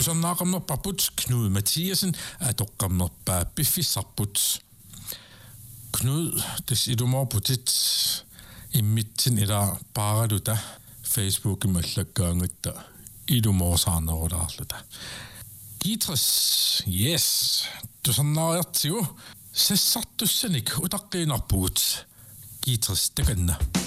Tusarnaaqamnerparput Knud Mathiasen atoqqamnerpaa piffissarput Knud des idumorputit immitsin ila paaraluta Facebook imallakkaangutta idumorsaarnerulaarluta Gitras yes tusarnaariartigu sassartussanik utaqqiinarpugut Gitras takanna